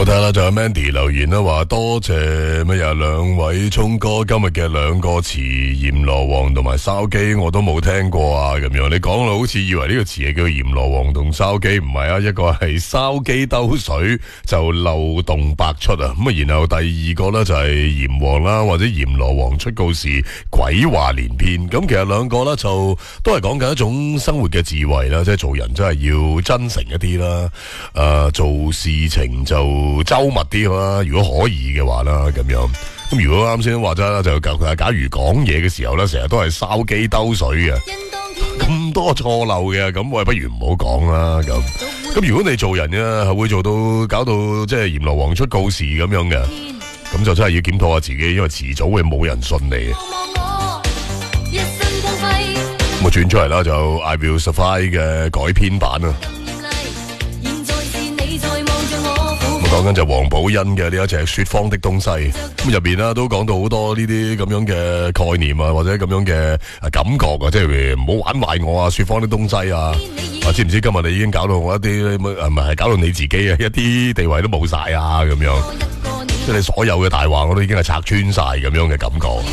我睇下啦，就有 Mandy 留言啦，話多謝乜嘢兩位聰哥今日嘅兩個詞閻羅王同埋筲箕我都冇聽過啊，咁樣你講到好似以為呢個詞係叫閻羅王同筲箕，唔係啊，一個係筲箕兜水就漏洞百出啊，咁啊然後第二個呢，就係閻王啦，或者閻羅王出告示鬼話連篇，咁其實兩個呢，就都係講緊一種生活嘅智慧啦，即係做人真係要真誠一啲啦，做事情就周密啲啦，如果可以嘅話啦，咁樣。咁如果啱先話齋啦，就假如講嘢嘅時候咧，成日都係筲箕兜水嘅，咁多錯漏嘅，咁我不如唔好講啦。咁如果你做人咧，係會做到搞到即係閻羅王出告示咁樣嘅，咁就真係要檢討下自己，因為遲早會冇人信你。咁啊轉出嚟啦，就 I Will Survive 嘅改編版啊。講緊就黃寶欣嘅呢一隻說謊的東西，咁入邊啦都講到好多呢啲咁樣嘅概念啊，或者咁樣嘅感覺啊，即係唔好玩壞我啊，說謊的東西啊，知唔知今日你已經搞到我一啲唔係搞到你自己啊，一啲地位都冇晒啊，咁樣，即係你所有嘅大話我都已經係拆穿晒咁樣嘅感覺。